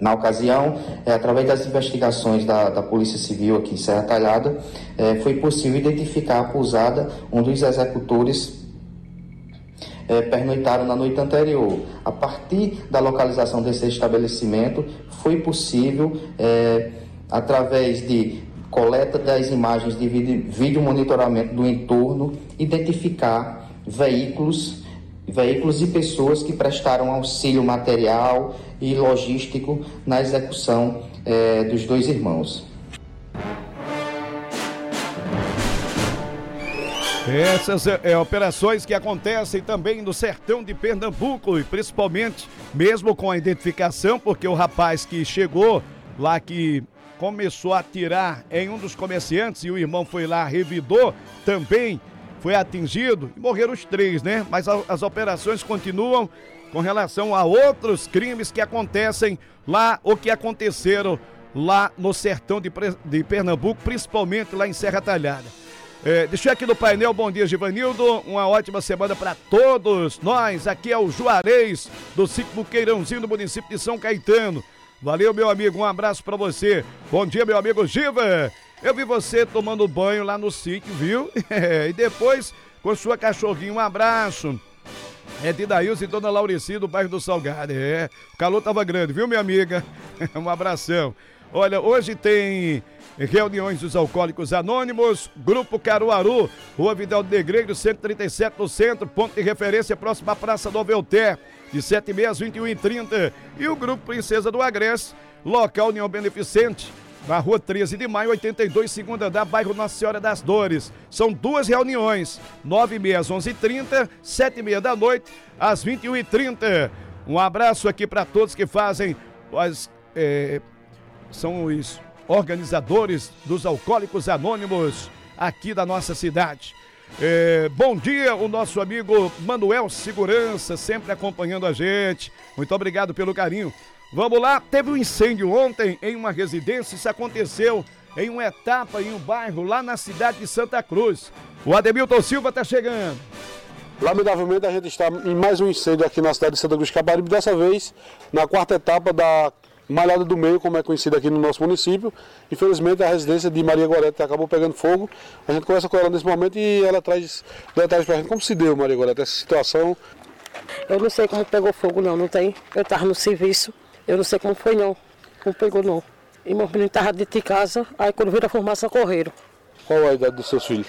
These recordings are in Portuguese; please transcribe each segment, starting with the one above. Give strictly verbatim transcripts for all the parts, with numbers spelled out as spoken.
Na ocasião, é, através das investigações da, da Polícia Civil aqui em Serra Talhada, é, foi possível identificar a pousada onde os executores É, pernoitaram na noite anterior. A partir da localização desse estabelecimento, foi possível, é, através de coleta das imagens de vídeo, vídeo monitoramento do entorno, identificar veículos, veículos e pessoas que prestaram auxílio material e logístico na execução é, dos dois irmãos. Essas é, operações que acontecem também no sertão de Pernambuco e principalmente mesmo com a identificação, porque o rapaz que chegou lá, que começou a atirar em um dos comerciantes e o irmão foi lá, revidou, também foi atingido e morreram os três, né? Mas a, as operações continuam com relação a outros crimes que acontecem lá ou que aconteceram lá no sertão de, de Pernambuco, principalmente lá em Serra Talhada. É, deixa eu aqui no painel, bom dia Givanildo, uma ótima semana para todos nós. Aqui é o Juarez do sítio Buqueirãozinho do município de São Caetano. Valeu, meu amigo, um abraço para você. Bom dia, meu amigo Giva. Eu vi você tomando banho lá no sítio, viu? É, e depois com sua cachorrinha, um abraço. É de Daílson e Dona Laurici do bairro do Salgado. É, o calor tava grande, viu, minha amiga? Um abração. Olha, hoje tem reuniões dos Alcoólicos Anônimos, Grupo Caruaru, Rua Vidal de Negreiros, cento e trinta e sete no centro, ponto de referência próxima à Praça do Belter, de sete e meia às vinte e uma e trinta. E o Grupo Princesa do Agreste, local União Beneficente, na Rua treze de maio, oitenta e dois, segundo andar, bairro Nossa Senhora das Dores. São duas reuniões, nove e meia às onze e trinta, sete e meia da noite às vinte e uma e trinta. Um abraço aqui para todos que fazem as... É, são os organizadores dos Alcoólicos Anônimos aqui da nossa cidade. É, bom dia, o nosso amigo Manuel Segurança, sempre acompanhando a gente. Muito obrigado pelo carinho. Vamos lá, teve um incêndio ontem em uma residência, isso aconteceu em uma etapa, em um bairro lá na cidade de Santa Cruz. O Ademilton Silva está chegando. Lamentavelmente a gente está em mais um incêndio aqui na cidade de Santa Cruz de Caparibe, dessa vez na quarta etapa da Malhada do Meio, como é conhecida aqui no nosso município. Infelizmente a residência de Maria Gorete acabou pegando fogo. A gente conversa com ela nesse momento e ela traz detalhes pra gente. Como se deu, Maria Gorete, essa situação? Eu não sei como pegou fogo não, não tem. Eu estava no serviço, eu não sei como foi não, como pegou não. E meu menino estava dentro de casa, aí quando viram a fumaça correram. Qual a idade dos seus filhos?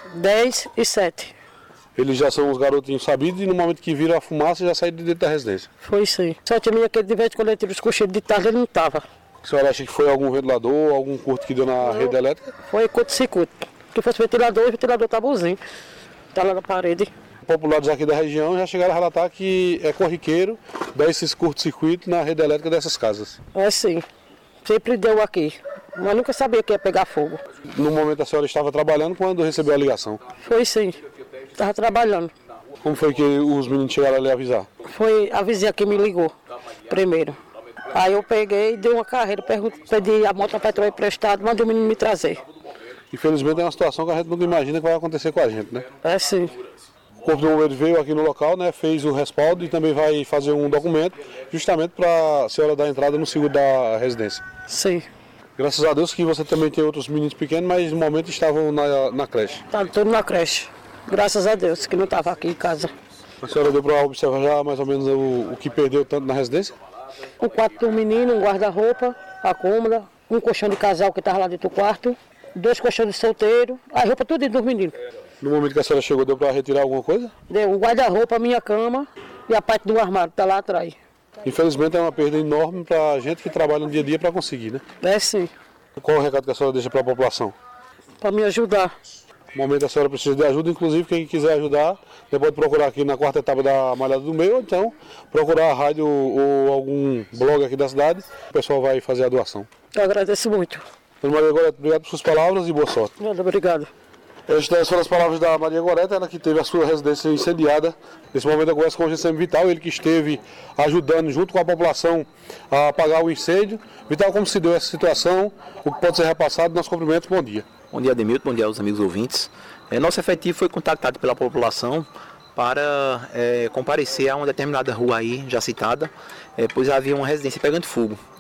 dez e sete. Eles já são os garotinhos sabidos e no momento que viram a fumaça já saíram de dentro da residência? Foi sim. Só tinha aquele de vez quando ele tira os cocheiros de tarde, ele não estava. A senhora acha que foi algum ventilador, algum curto que deu na não. rede elétrica? Foi curto-circuito. Se fosse ventilador, o ventilador está bonzinho. Está lá na parede. Populares aqui da região já chegaram a relatar que é corriqueiro dar esses curto-circuitos na rede elétrica dessas casas. É sim. Sempre deu aqui. Mas nunca sabia que ia pegar fogo. No momento a senhora estava trabalhando quando recebeu a ligação? Foi sim. Estava trabalhando. Como foi que os meninos chegaram a lhe avisar? Foi a vizinha que me ligou primeiro. Aí eu peguei, dei uma carreira, pedi a moto petróleo emprestado, mandei o menino me trazer. Infelizmente é uma situação que a gente nunca imagina que vai acontecer com a gente, né? É sim. O Corpo de Bombeiros veio aqui no local, né, fez o respaldo e também vai fazer um documento justamente para a senhora dar entrada no seguro da residência. Sim. Graças a Deus que você também tem outros meninos pequenos, mas no momento estavam na, na creche. Estavam todos na creche. Graças a Deus que não estava aqui em casa. A senhora deu para observar já mais ou menos o, o que perdeu tanto na residência? Um quarto do menino, um guarda-roupa, a cômoda, um colchão de casal que estava lá dentro do quarto, dois colchões de solteiro, a roupa tudo dos meninos. No momento que a senhora chegou, deu para retirar alguma coisa? Deu, o guarda-roupa, a minha cama e a parte do armário que está lá atrás. Infelizmente é uma perda enorme para a gente que trabalha no dia a dia para conseguir, né? É sim. Qual o recado que a senhora deixa para a população? Para me ajudar. No momento a senhora precisa de ajuda, inclusive quem quiser ajudar, você pode procurar aqui na quarta etapa da Malhada do Meio, ou então procurar a rádio ou algum blog aqui da cidade, o pessoal vai fazer a doação. Eu agradeço muito. Dona Maria Gorete, obrigado por suas palavras e boa sorte. Muito obrigado. Estas foram as palavras da Maria Gorete, ela que teve a sua residência incendiada. Nesse momento eu converso com o G C M Vital, ele que esteve ajudando junto com a população a apagar o incêndio. Vital, como se deu essa situação, o que pode ser repassado, nossos cumprimentos, bom dia. Bom dia, Ademilton, bom dia aos amigos ouvintes. É, nosso efetivo foi contactado pela população para é, comparecer a uma determinada rua aí, já citada, é, pois havia uma residência pegando fogo.